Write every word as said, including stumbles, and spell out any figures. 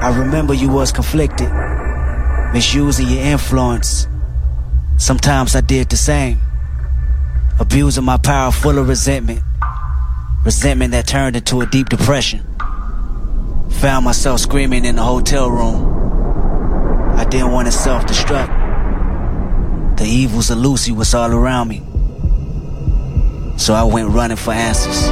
I remember you was conflicted, misusing your influence. Sometimes I did the same, abusing my power full of resentment. Resentment that turned into a deep depression. Found myself screaming in the hotel room. I didn't want to self-destruct. The evils of Lucy was all around me. So I went running for answers.